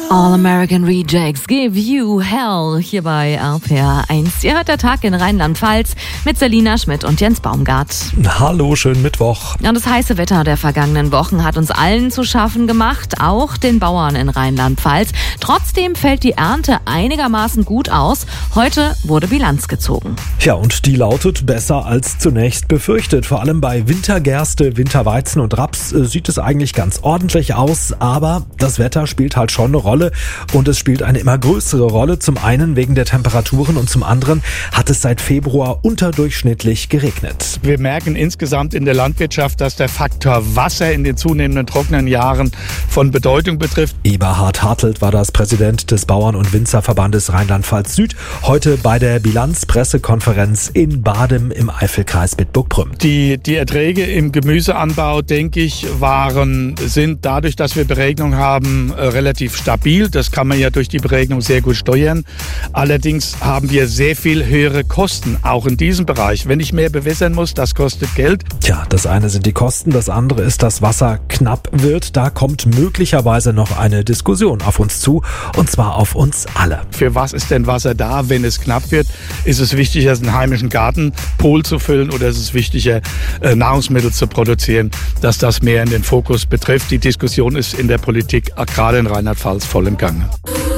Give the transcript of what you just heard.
All American Rejects Give You Hell hier bei RPR 1. Ihr hört der Tag in Rheinland-Pfalz mit Selina Schmidt und Jens Baumgart. Hallo, schönen Mittwoch. Ja, das heiße Wetter der vergangenen Wochen hat uns allen zu schaffen gemacht, auch den Bauern in Rheinland-Pfalz. Trotzdem fällt die Ernte einigermaßen gut aus. Heute wurde Bilanz gezogen. Ja, und die lautet besser als zunächst befürchtet. Vor allem bei Wintergerste, Winterweizen und Raps sieht es eigentlich ganz ordentlich aus. Aber das Wetter spielt halt schon eine Rolle. Und es spielt eine immer größere Rolle. Zum einen wegen der Temperaturen und zum anderen hat es seit Februar unterdurchschnittlich geregnet. Wir merken insgesamt in der Landwirtschaft, dass der Faktor Wasser in den zunehmenden trockenen Jahren von Bedeutung betrifft. Eberhard Hartelt war das Präsident des Bauern- und Winzerverbandes Rheinland-Pfalz Süd. Heute bei der Bilanzpressekonferenz in Badem im Eifelkreis Bitburg-Prüm. Die Erträge im Gemüseanbau, denke ich, sind dadurch, dass wir Beregnung haben, relativ stabil. Das kann man ja durch die Beregnung sehr gut steuern. Allerdings haben wir sehr viel höhere Kosten, auch in diesem Bereich. Wenn ich mehr bewässern muss, das kostet Geld. Tja, das eine sind die Kosten, das andere ist, dass Wasser knapp wird. Da kommt möglicherweise noch eine Diskussion auf uns zu, und zwar auf uns alle. Für was ist denn Wasser da, wenn es knapp wird? Ist es wichtiger, einen heimischen Gartenpool zu füllen, oder ist es wichtiger, Nahrungsmittel zu produzieren, dass das mehr in den Fokus betrifft? Die Diskussion ist in der Politik, gerade in Rheinland-Pfalz, voll im Gange.